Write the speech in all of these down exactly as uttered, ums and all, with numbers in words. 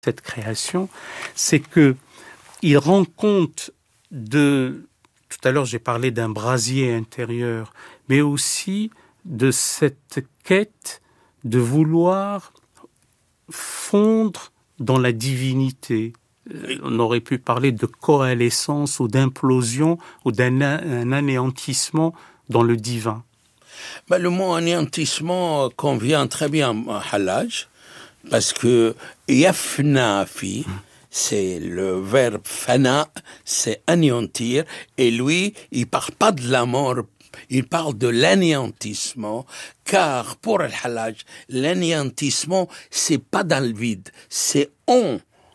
cette création, c'est que il rend compte de, tout à l'heure j'ai parlé d'un brasier intérieur, mais aussi de cette quête de vouloir fondre dans la divinité. On aurait pu parler de coalescence ou d'implosion ou d'un un anéantissement dans le divin. Ben, le mot anéantissement convient très bien à Hallaj, parce que yafna fi, c'est le verbe fana, c'est anéantir, et lui, il parle pas de la mort, il parle de l'anéantissement, car pour Al-Hallaj, l'anéantissement, c'est pas dans le vide, c'est on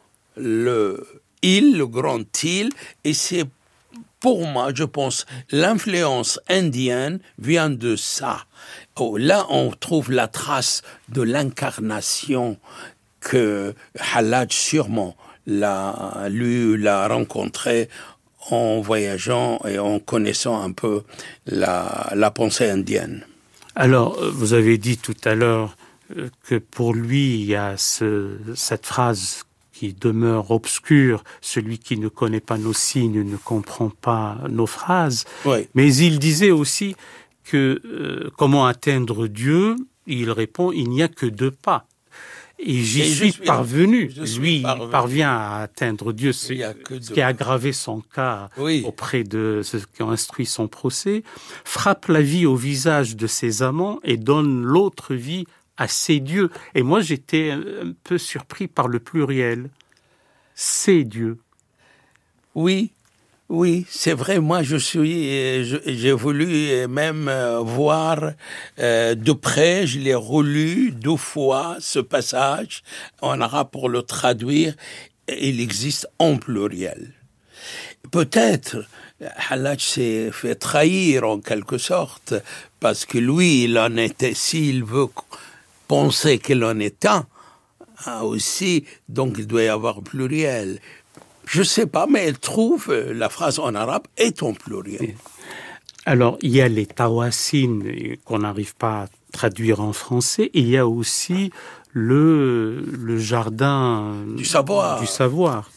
le il, le grand île, et c'est pour moi, je pense, l'influence indienne vient de ça. Oh, là, on trouve la trace de l'incarnation que Hallaj sûrement l'a lu, l'a rencontré en voyageant et en connaissant un peu la, la pensée indienne. Alors, vous avez dit tout à l'heure que pour lui, il y a ce, cette phrase qui demeure obscur, celui qui ne connaît pas nos signes ne comprend pas nos phrases. Oui. Mais il disait aussi que euh, comment atteindre Dieu, il répond, il n'y a que deux pas. Et j'y Et suis, suis parvenu. je suis Lui, parvenu. il parvient à atteindre Dieu, ce, ce qui a aggravé son cas oui. auprès de ceux qui ont instruit son procès, frappe la vie au visage de ses amants et donne l'autre vie à ses dieux. Et moi, j'étais un peu surpris par le pluriel. Ses dieux. Oui, oui, c'est vrai. Moi, je suis, je, j'ai voulu même voir euh, de près. Je l'ai relu deux fois ce passage en arabe pour le traduire. Il existe en pluriel. Peut-être Hallaj s'est fait trahir en quelque sorte parce que lui, il en était. S'il veut penser qu'il en est un aussi, donc il doit y avoir pluriel. Je ne sais pas, mais elle trouve la phrase en arabe est en pluriel. Alors, il y a les tawasin qu'on n'arrive pas à traduire en français, et il y a aussi le, le jardin du savoir. du savoir.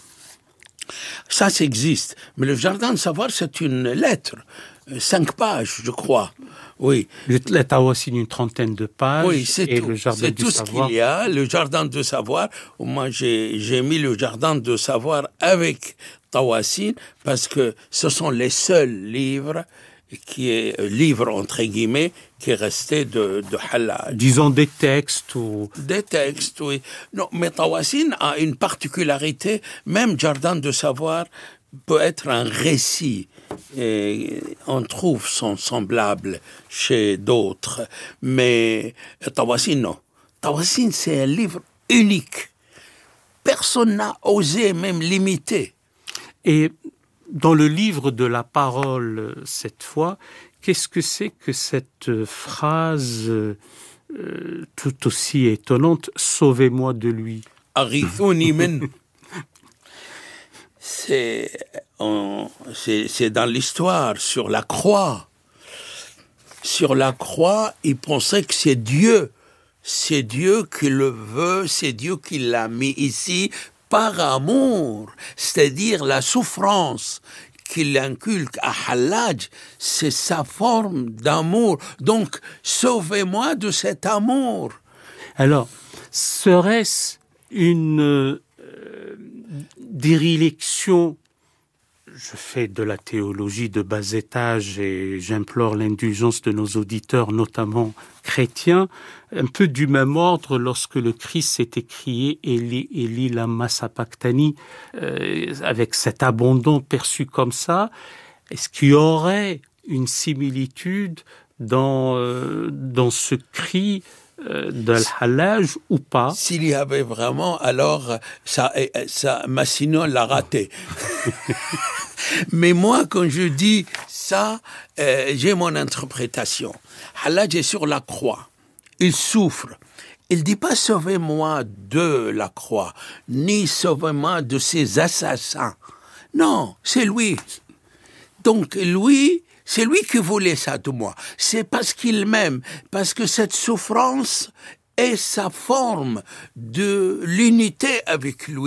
Ça, ça existe. Mais le jardin du savoir, c'est une lettre, cinq pages, je crois. Oui. La tawasin, une trentaine de pages. Oui, c'est et tout. Le jardin c'est du tout savoir. Ce qu'il y a. Le jardin de savoir. Moi, j'ai, j'ai mis le jardin de savoir avec tawasin parce que ce sont les seuls livres qui est livre entre guillemets qui est resté de, de Hallaj. Disons des textes ou des textes, oui. Non, mais tawasin a une particularité. Même jardin de savoir peut être un récit. Et on trouve son semblable chez d'autres, mais tawasin non. Tawasin, c'est un livre unique. Personne n'a osé même l'imiter. Et dans le livre de la parole, cette fois, qu'est-ce que c'est que cette phrase euh, tout aussi étonnante, « Sauvez-moi de lui ». Arithuni min. C'est, on, c'est, c'est dans l'histoire, sur la croix. Sur la croix, il pensait que c'est Dieu. C'est Dieu qui le veut, c'est Dieu qui l'a mis ici par amour. C'est-à-dire la souffrance qu'il inculque à Hallaj, c'est sa forme d'amour. Donc, sauvez-moi de cet amour. Alors, serait-ce une euh, déréliction? Je fais de la théologie de bas étage et j'implore l'indulgence de nos auditeurs, notamment chrétiens, un peu du même ordre lorsque le Christ s'est écrié « Eli, Eli, lama sabachthani euh, » avec cet abandon perçu comme ça. Est-ce qu'il y aurait une similitude dans, euh, dans ce cri euh, d'Al-Hallaj ou pas? S'il y avait vraiment, alors ça, ça Massino l'a raté. Mais moi, quand je dis ça, euh, j'ai mon interprétation. Hallaj est sur la croix. Il souffre. Il ne dit pas « sauvez-moi de la croix », ni « sauvez-moi de ces assassins ». Non, c'est lui. Donc lui, c'est lui qui voulait ça de moi. C'est parce qu'il m'aime, parce que cette souffrance et sa forme de l'unité avec lui.